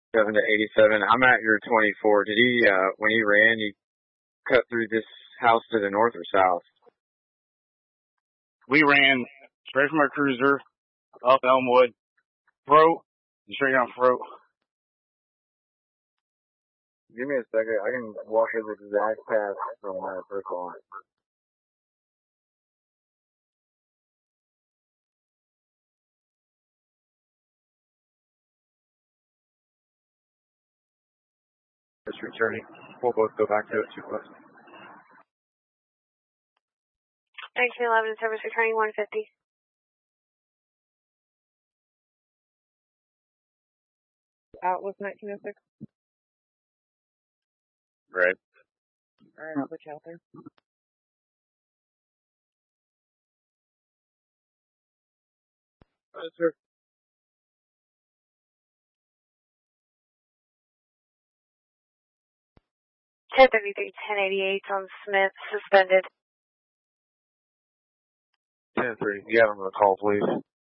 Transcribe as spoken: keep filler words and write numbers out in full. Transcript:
seven to eighty-seven. I'm at your twenty-four. Did he, uh, when he ran, he cut through this house to the north or south? We ran straight from our cruiser, up Elmwood, throat, and straight down throat. Give me a second. I can walk you the exact path from my first line. Just returning. We'll both go back to it too close. nineteen eleven service returning one fifty. Out with nineteen oh six. Right. Alright, I'll put you out there. Yes, sir. ten thirty-three, ten eighty-eight on Smith, suspended. ten three. You have him on the call, please.